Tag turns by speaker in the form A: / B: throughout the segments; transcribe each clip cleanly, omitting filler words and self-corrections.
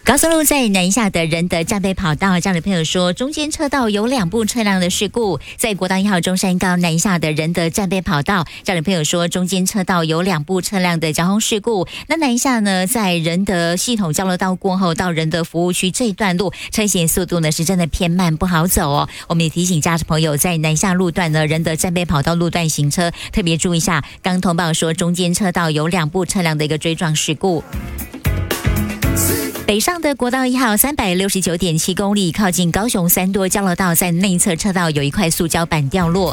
A: 高速路在南下的仁德站北跑道，这样的朋友说，中间车道有2部车辆的事故。在国道1号中山高南下的仁德站北跑道，这样的朋友说，中间车道有2部车辆的交通事故。那南下呢，在仁德系统交流道过后到仁德服务区这一段路，车行速度呢是真的偏慢，不好走哦。我们也提醒驾驶朋友，在南下路段呢，仁德站北跑道路段行车特别注意一下。刚通报说，中间车道有2部车辆的一个追撞事故。北上的国道1号369.7公里，靠近高雄三多交流道，在内侧车道有一块塑胶板掉落。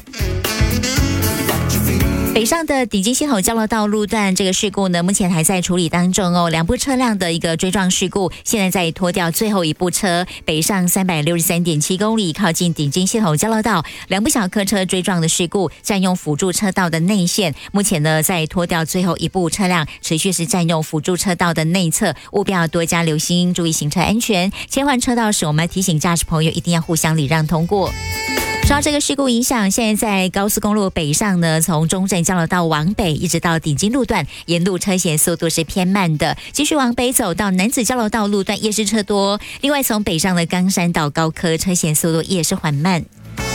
A: 北上的顶金系统交流道路段，这个事故呢，目前还在处理当中哦。2部车辆的一个追撞事故，现在在拖掉最后一部车。北上363.7公里，靠近顶金系统交流道，2部小客车追撞的事故，占用辅助车道的内线。目前呢，在拖掉最后一部车辆，持续是占用辅助车道的内侧，务必要多加留心，注意行车安全。切换车道时，我们提醒驾驶朋友一定要互相礼让通过。受到这个事故影响，现在在高速公路北上呢，从中正交流道往北一直到顶金路段，沿路车行速度是偏慢的。继续往北走到南子交流道路段也是车多。另外从北上的冈山到高科，车行速度也是缓慢。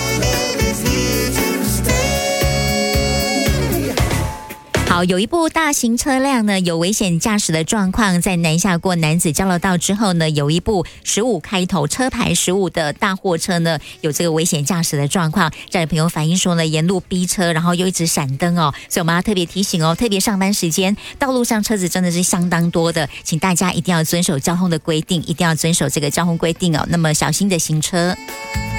A: 好，有一部大型车辆呢有危险驾驶的状况，在南下过南子交流道之后呢，有一部15开头车牌15的大货车呢有这个危险驾驶的状况。这位朋友反映说呢，沿路逼车，然后又一直闪灯哦，所以我们要特别提醒哦，特别上班时间道路上车子真的是相当多的，请大家一定要遵守交通的规定，一定要遵守这个交通规定哦，那么小心的行车。